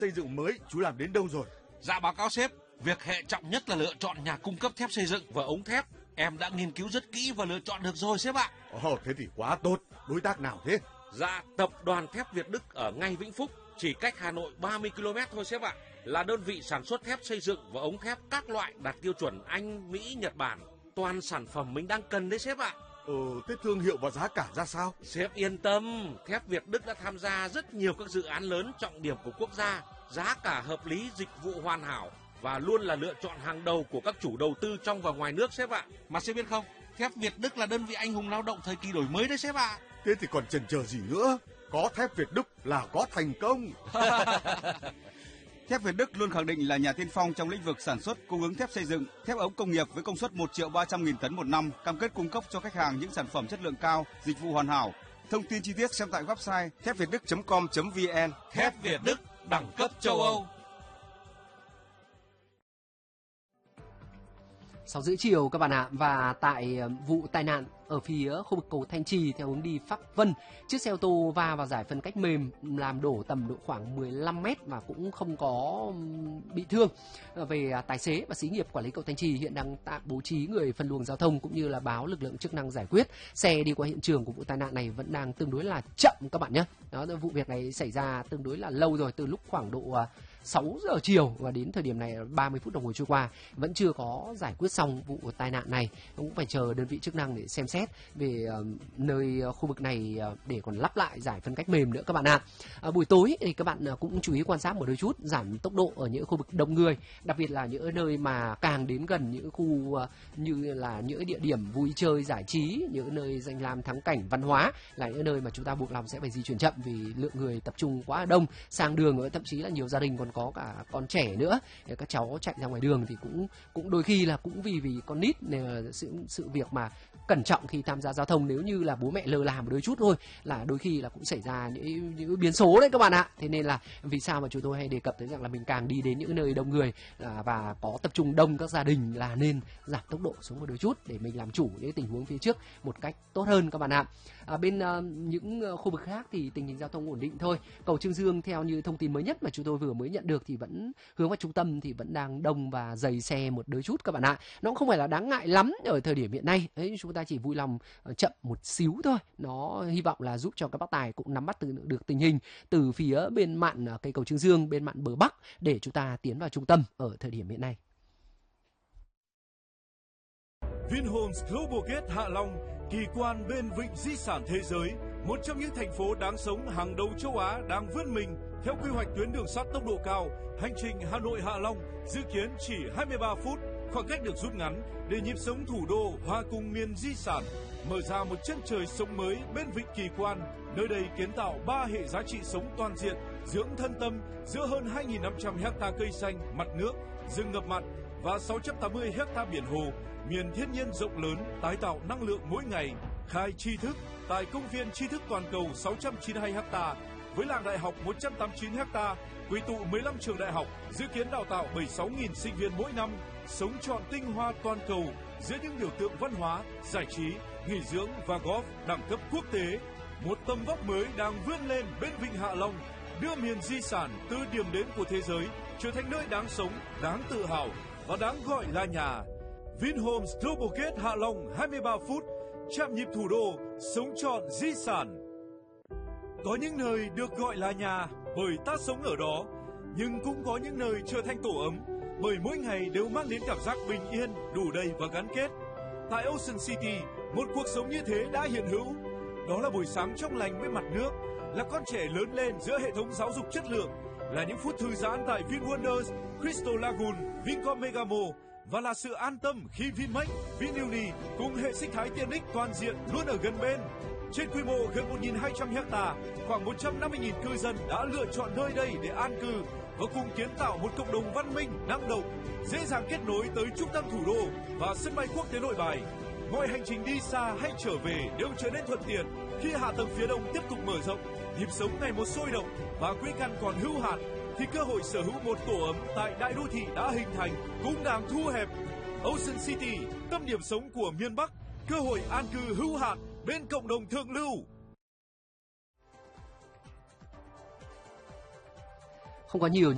xây dựng mới chú làm đến đâu rồi? Dạ báo cáo sếp, việc hệ trọng nhất là lựa chọn nhà cung cấp thép xây dựng và ống thép. Em đã nghiên cứu rất kỹ và lựa chọn được rồi sếp ạ. Ồ, thế thì quá tốt. Đối tác nào thế? Dạ, tập đoàn thép Việt Đức ở ngay Vĩnh Phúc, chỉ cách Hà Nội 30 km thôi sếp ạ. Là đơn vị sản xuất thép xây dựng và ống thép các loại đạt tiêu chuẩn Anh, Mỹ, Nhật Bản. Toàn sản phẩm mình đang cần đấy sếp ạ. Thế thương hiệu và giá cả ra sao? Sếp yên tâm, thép Việt Đức đã tham gia rất nhiều các dự án lớn trọng điểm của quốc gia. Giá cả hợp lý, dịch vụ hoàn hảo và luôn là lựa chọn hàng đầu của các chủ đầu tư trong và ngoài nước sếp ạ. Mà sếp biết không, thép Việt Đức là đơn vị anh hùng lao động thời kỳ đổi mới đấy sếp ạ. Thế thì còn chần chờ gì nữa? Có thép Việt Đức là có thành công. Thép Việt Đức luôn khẳng định là nhà tiên phong trong lĩnh vực sản xuất, cung ứng thép xây dựng, thép ống công nghiệp với công suất 1.300.000 tấn một năm, cam kết cung cấp cho khách hàng những sản phẩm chất lượng cao, dịch vụ hoàn hảo. Thông tin chi tiết xem tại website thepvietduc.com.vn. Thép Việt Đức, đẳng cấp châu Âu. 6:30 chiều các bạn ạ. Và tại vụ tai nạn ở phía khu vực cầu Thanh Trì theo hướng đi Pháp Vân, chiếc xe ô tô va vào giải phân cách mềm làm đổ tầm độ khoảng 15 mét và cũng không có bị thương. Về tài xế và xí nghiệp quản lý cầu Thanh Trì hiện đang tạm bố trí người phân luồng giao thông cũng như là báo lực lượng chức năng giải quyết. Xe đi qua hiện trường của vụ tai nạn này vẫn đang tương đối là chậm các bạn nhé. Đó, vụ việc này xảy ra tương đối là lâu rồi, từ lúc khoảng độ 6 giờ chiều và đến thời điểm này 30 phút đồng hồ trôi qua vẫn chưa có giải quyết xong vụ tai nạn này. Cũng phải chờ đơn vị chức năng để xem xét về nơi khu vực này để còn lắp lại giải phân cách mềm nữa các bạn ạ. Buổi tối thì các bạn cũng chú ý quan sát một đôi chút, giảm tốc độ ở những khu vực đông người, đặc biệt là những nơi mà càng đến gần những khu như là những địa điểm vui chơi giải trí, những nơi danh lam thắng cảnh văn hóa là những nơi mà chúng ta buộc lòng sẽ phải di chuyển chậm vì lượng người tập trung quá đông, sang đường, thậm chí là nhiều gia đình còn có cả con trẻ nữa. Để các cháu chạy ra ngoài đường thì cũng đôi khi là cũng vì con nít nên là sự việc mà cẩn trọng khi tham gia giao thông, nếu như là bố mẹ lơ là một đôi chút thôi là đôi khi là cũng xảy ra những biến số đấy các bạn ạ. Thế nên là vì sao mà chúng tôi hay đề cập tới rằng là mình càng đi đến những nơi đông người và có tập trung đông các gia đình là nên giảm tốc độ xuống một đôi chút để mình làm chủ những tình huống phía trước một cách tốt hơn các bạn ạ. Bên những khu vực khác thì tình hình giao thông ổn định thôi. Cầu Trương Dương theo như thông tin mới nhất mà chúng tôi vừa mới nhận được thì vẫn hướng vào trung tâm thì vẫn đang đông và dày xe một đôi chút các bạn ạ. Nó cũng không phải là đáng ngại lắm ở thời điểm hiện nay. Đấy, chúng ta chỉ vui lòng chậm một xíu thôi. Nó hy vọng là giúp cho các bác tài cũng nắm bắt được tình hình từ phía bên mạn cây cầu Trương Dương, bên mạn bờ Bắc để chúng ta tiến vào trung tâm ở thời điểm hiện nay. Vinhomes Global Gate Hạ Long, kỳ quan bên vịnh di sản thế giới, một trong những thành phố đáng sống hàng đầu châu Á đang vươn mình theo quy hoạch tuyến đường sắt tốc độ cao. Hành trình Hà Nội Hạ Long dự kiến chỉ 23 phút, khoảng cách được rút ngắn để nhịp sống thủ đô hòa cùng miền di sản, mở ra một chân trời sống mới bên vịnh kỳ quan. Nơi đây kiến tạo 3 hệ giá trị sống toàn diện, dưỡng thân tâm giữa hơn 2.500 hecta cây xanh, mặt nước, rừng ngập mặn và 680 hecta biển hồ, miền thiên nhiên rộng lớn, tái tạo năng lượng mỗi ngày. Khai tri thức tại công viên tri thức toàn cầu 692 hecta với làng đại học 189 hecta, quy tụ 15 trường đại học, dự kiến đào tạo 76.000 sinh viên mỗi năm, sống trọn tinh hoa toàn cầu giữa những biểu tượng văn hóa, giải trí, nghỉ dưỡng và golf đẳng cấp quốc tế. Một tầm vóc mới đang vươn lên bên vịnh Hạ Long, đưa miền di sản từ điểm đến của thế giới trở thành nơi đáng sống, đáng tự hào và đáng gọi là nhà. Vinhomes Global Gate Hạ Long 23 phút, chạm nhịp thủ đô, sống trọn di sản. Có những nơi được gọi là nhà bởi ta sống ở đó, nhưng cũng có những nơi trở thành tổ ấm bởi mỗi ngày đều mang đến cảm giác bình yên, đủ đầy và gắn kết. Tại Ocean City, một cuộc sống như thế đã hiện hữu. Đó là buổi sáng trong lành bên mặt nước, là con trẻ lớn lên giữa hệ thống giáo dục chất lượng, là những phút thư giãn tại VinWonders, Crystal Lagoon, Vincom Megamo, và là sự an tâm khi Vinmec, Vinuni cùng hệ sinh thái tiện ích toàn diện luôn ở gần bên. Trên quy mô gần 1.200 hecta, khoảng 150.000 cư dân đã lựa chọn nơi đây để an cư và cùng kiến tạo một cộng đồng văn minh, năng động, dễ dàng kết nối tới trung tâm thủ đô và sân bay quốc tế Nội Bài. Mọi hành trình đi xa hay trở về đều trở nên thuận tiện khi hạ tầng phía đông tiếp tục mở rộng, nhịp sống ngày một sôi động và quỹ căn còn hữu hạn, thì cơ hội sở hữu một tổ ấm tại đại đô thị đã hình thành cũng đang thu hẹp. Ocean City, tâm điểm sống của miền Bắc, cơ hội an cư hữu hạn bên cộng đồng thượng lưu. Không có nhiều